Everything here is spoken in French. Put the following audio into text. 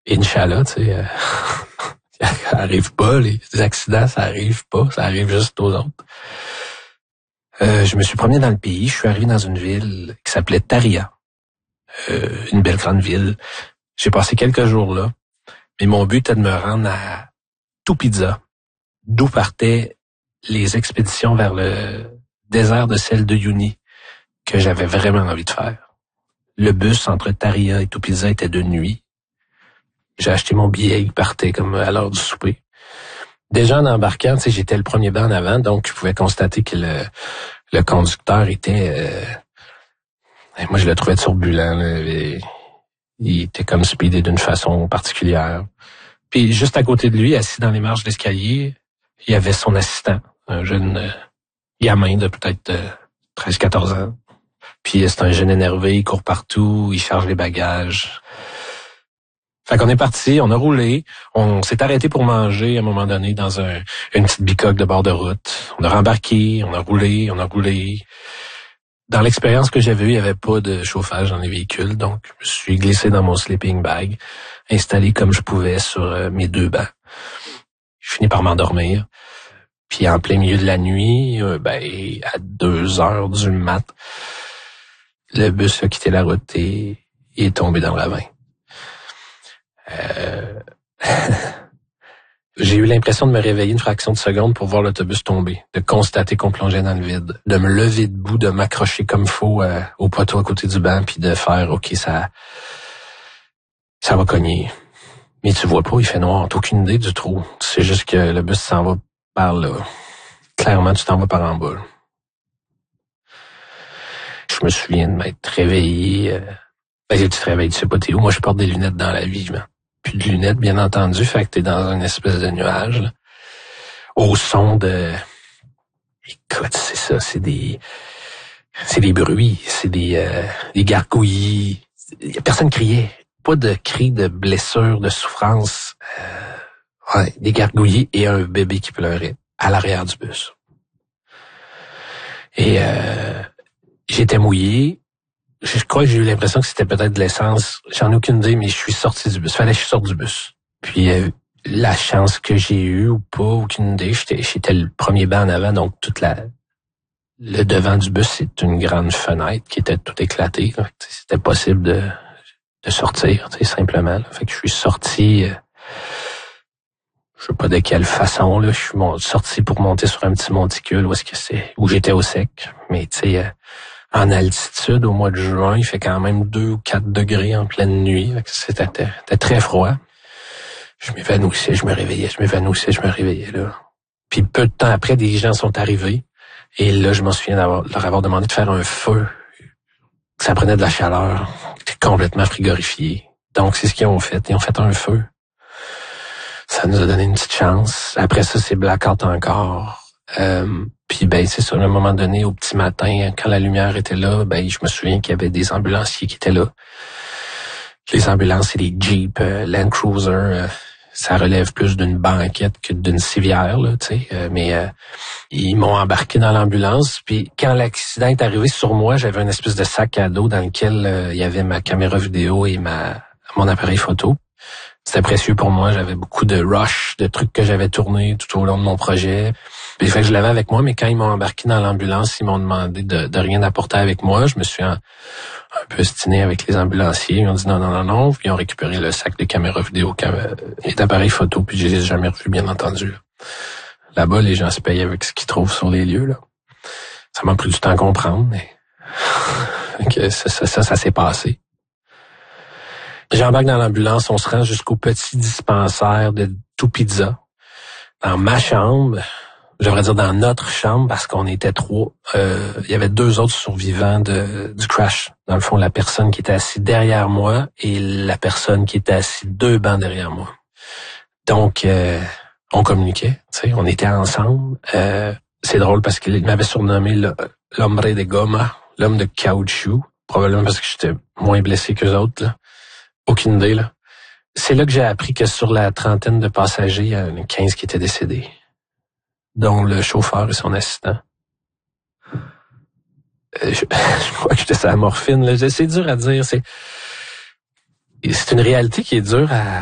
Inch'Allah, tu sais, ça arrive pas, les accidents, ça arrive juste aux autres. Je me suis promené dans le pays, je suis arrivé dans une ville qui s'appelait Taria, une belle grande ville. J'ai passé quelques jours là, mais mon but était de me rendre à Tupiza, d'où partaient les expéditions vers le désert de sel de Uyuni, que j'avais vraiment envie de faire. Le bus entre Taria et Tupiza était de nuit. J'ai acheté mon billet, il partait comme à l'heure du souper. Déjà en embarquant, tu sais, j'étais le premier banc en avant, donc je pouvais constater que le conducteur était... moi, je le trouvais turbulent. Là, il était comme speedé d'une façon particulière. Puis juste à côté de lui, assis dans les marches d'escalier, il y avait son assistant, un jeune gamin de peut-être 13-14 ans. Puis c'est un jeune énervé, il court partout, il charge les bagages. Fait qu'on est parti, on a roulé, on s'est arrêté pour manger à un moment donné dans une petite bicoque de bord de route. On a rembarqué, on a roulé. Dans l'expérience que j'avais eue, il n'y avait pas de chauffage dans les véhicules, donc je me suis glissé dans mon sleeping bag, installé comme je pouvais sur mes 2 bancs. Je finis par m'endormir. Puis en plein milieu de la nuit, à 2 heures du mat, le bus a quitté la route et il est tombé dans le ravin. J'ai eu l'impression de me réveiller une fraction de seconde pour voir l'autobus tomber, de constater qu'on plongeait dans le vide, de me lever debout, de m'accrocher comme faut au poteau à côté du banc, puis de faire OK, ça va cogner. Mais tu vois pas, il fait noir, t'as aucune idée du trou. C'est juste que le bus s'en va par là. Clairement, tu t'en vas par en bas. Je me souviens de m'être réveillé. Tu te réveilles, tu sais pas t'es où. Moi, je porte des lunettes dans la vie, plus de lunettes, bien entendu, fait que t'es dans une espèce de nuage, là, au son de... Écoute, c'est ça, c'est des bruits, c'est des gargouillis. Y a personne criait, pas de cris de blessure, de souffrance. Des gargouillis et un bébé qui pleurait à l'arrière du bus. Et j'étais mouillé. Je crois que j'ai eu l'impression que c'était peut-être de l'essence. J'en ai aucune idée, mais je suis sorti du bus. Fallait que je sorte du bus. Puis la chance que j'ai eue ou pas, aucune idée. J'étais le premier banc en avant, donc le devant du bus, c'est une grande fenêtre qui était toute éclatée. C'était possible de sortir, simplement. Là. Fait que je suis sorti. Je sais pas de quelle façon. Là, je suis sorti pour monter sur un petit monticule où j'étais au sec. Mais tu sais. En altitude, au mois de juin, il fait quand même 2 ou 4 degrés en pleine nuit. C'était très froid. Je m'évanouissais, je me réveillais, je me réveillais, là. Puis peu de temps après, des gens sont arrivés. Et là, je m'en souviens leur avoir demandé de faire un feu. Ça prenait de la chaleur. C'était complètement frigorifié. Donc, c'est ce qu'ils ont fait. Ils ont fait un feu. Ça nous a donné une petite chance. Après ça, c'est blackout encore. Puis c'est ça, à un moment donné, au petit matin, quand la lumière était là, je me souviens qu'il y avait des ambulanciers qui étaient là. Les ambulances, c'est des Jeeps, Land Cruiser, ça relève plus d'une banquette que d'une civière, là, tu sais. Mais ils m'ont embarqué dans l'ambulance, puis quand l'accident est arrivé sur moi, j'avais une espèce de sac à dos dans lequel il y avait ma caméra vidéo et mon appareil photo. C'était précieux pour moi. J'avais beaucoup de rush, de trucs que j'avais tournés tout au long de mon projet. Puis fait que je l'avais avec moi, mais quand ils m'ont embarqué dans l'ambulance, ils m'ont demandé de rien apporter avec moi. Je me suis un peu stiné avec les ambulanciers. Ils ont dit non. Puis ils ont récupéré le sac de caméra vidéo et d'appareils photo, puis je les ai jamais revus, bien entendu. Là-bas, les gens se payent avec ce qu'ils trouvent sur les lieux, là. Ça m'a pris du temps à comprendre, mais que ça s'est passé. J'embarque dans l'ambulance, on se rend jusqu'au petit dispensaire de Tupiza. Dans ma chambre, je devrais dire dans notre chambre, parce qu'on était 3. Il y avait 2 autres survivants du crash. Dans le fond, la personne qui était assise derrière moi et la personne qui était assise 2 bancs derrière moi. Donc, on communiquait, tu sais, on était ensemble. C'est drôle parce qu'il m'avait surnommé l'hombre de goma, l'homme de caoutchouc, probablement parce que j'étais moins blessé qu'eux autres, là. Aucune idée, là. C'est là que j'ai appris que sur la 30aine de passagers, il y en a 15 qui étaient décédés, dont le chauffeur et son assistant. Je crois que j'étais sur la morphine, là. C'est dur à dire. C'est une réalité qui est dure à